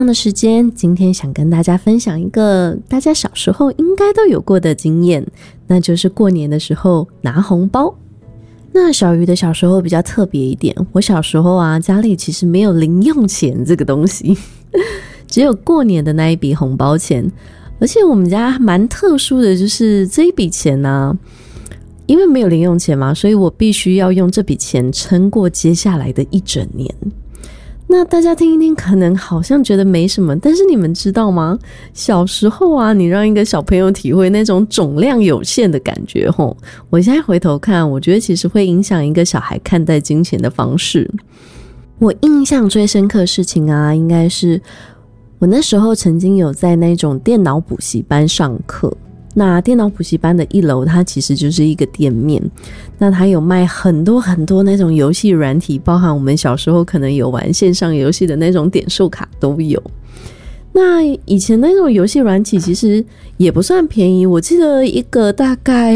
的时间，今天想跟大家分享一个大家小时候应该都有过的经验，那就是过年的时候拿红包。那小鱼的小时候比较特别一点，我小时候啊，家里其实没有零用钱这个东西，只有过年的那一笔红包钱。而且我们家蛮特殊的，就是这一笔钱啊，因为没有零用钱嘛，所以我必须要用这笔钱撑过接下来的一整年。那大家听一听，可能好像觉得没什么，但是你们知道吗？小时候啊，你让一个小朋友体会那种总量有限的感觉吼，我现在回头看，我觉得其实会影响一个小孩看待金钱的方式。我印象最深刻的事情啊，应该是我那时候曾经有在那种电脑补习班上课。那电脑补习班的一楼，它其实就是一个店面，那它有卖很多很多那种游戏软体，包含我们小时候可能有玩线上游戏的那种点数卡都有。那以前那种游戏软体其实也不算便宜，我记得一个大概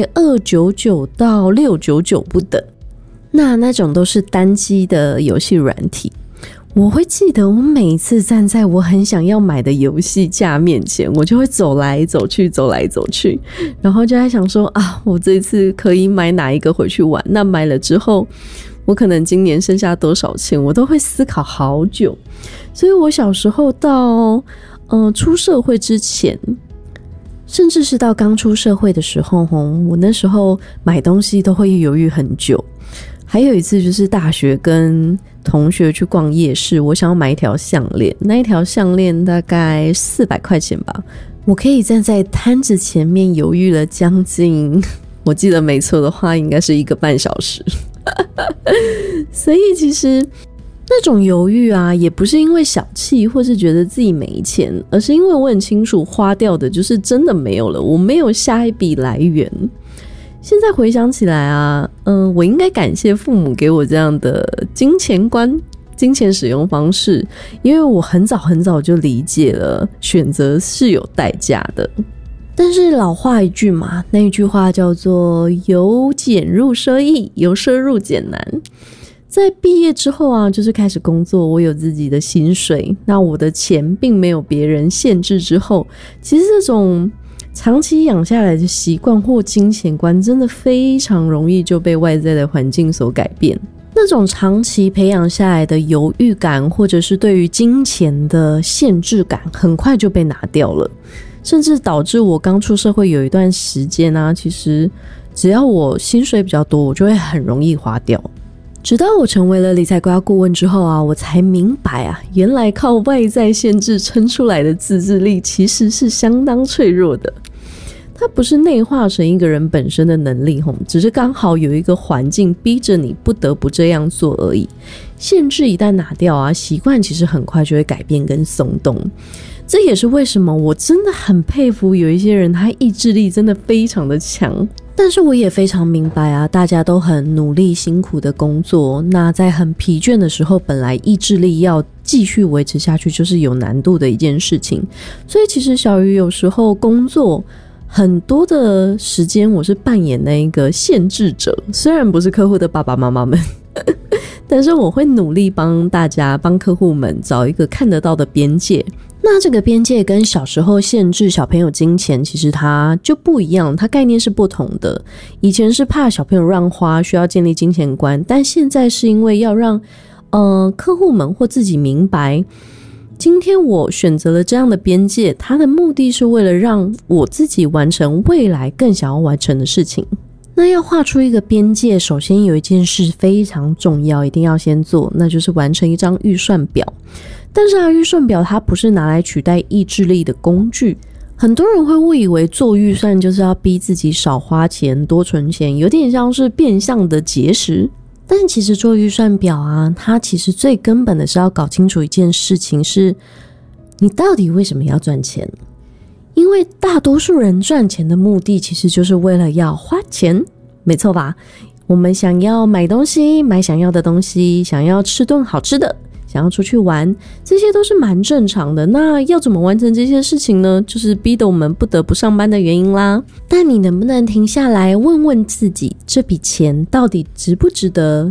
299到699不等，那种都是单机的游戏软体。我会记得我每一次站在我很想要买的游戏架面前，我就会走来走去，然后就在想说啊，我这一次可以买哪一个回去玩，那买了之后我可能今年剩下多少钱，我都会思考好久。所以我小时候到出社会之前，甚至是到刚出社会的时候，我那时候买东西都会犹豫很久。还有一次就是大学跟同学去逛夜市，我想要买一条项链，那一条项链大概400块钱吧，我可以站在摊子前面犹豫了将近，我记得没错的话应该是1个半小时。所以其实那种犹豫啊，也不是因为小气或是觉得自己没钱，而是因为我很清楚花掉的就是真的没有了，我没有下一笔来源。现在回想起来啊，我应该感谢父母给我这样的金钱观、金钱使用方式，因为我很早就理解了选择是有代价的。但是老话一句嘛，那一句话叫做由俭入奢易，由奢入俭难。在毕业之后啊，就是开始工作，我有自己的薪水，那我的钱并没有别人限制之后，其实这种长期养下来的习惯或金钱观真的非常容易就被外在的环境所改变。那种长期培养下来的犹豫感，或者是对于金钱的限制感，很快就被拿掉了，甚至导致我刚出社会有一段时间啊，其实只要我薪水比较多，我就会很容易花掉。直到我成为了理财规划顾问之后啊，我才明白啊，原来靠外在限制撑出来的自制力其实是相当脆弱的。它不是内化成一个人本身的能力，只是刚好有一个环境逼着你不得不这样做而已。限制一旦拿掉啊，习惯其实很快就会改变跟松动。这也是为什么我真的很佩服有一些人，他意志力真的非常的强。但是我也非常明白啊，大家都很努力辛苦的工作，那在很疲倦的时候，本来意志力要继续维持下去就是有难度的一件事情。所以其实小鱼有时候工作很多的时间，我是扮演那一个限制者，虽然不是客户的爸爸妈妈们但是我会努力帮大家、帮客户们找一个看得到的边界。那这个边界跟小时候限制小朋友金钱其实它就不一样，它概念是不同的。以前是怕小朋友乱花，需要建立金钱观，但现在是因为要让客户们或自己明白，今天我选择了这样的边界，它的目的是为了让我自己完成未来更想要完成的事情。那要画出一个边界，首先有一件事非常重要，一定要先做，那就是完成一张预算表。但是预算表它不是拿来取代意志力的工具。很多人会误以为做预算就是要逼自己少花钱、多存钱，有点像是变相的节食。但其实做预算表啊，它其实最根本的是要搞清楚一件事情，是你到底为什么要赚钱。因为大多数人赚钱的目的其实就是为了要花钱，没错吧？我们想要买东西，买想要的东西，想要吃顿好吃的，想要出去玩，这些都是蛮正常的。那要怎么完成这些事情呢？就是逼得我们不得不上班的原因啦。但你能不能停下来问问自己，这笔钱到底值不值得我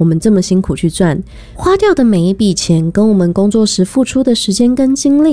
我们这么辛苦去赚，花掉的每一笔钱跟我们工作时付出的时间跟精力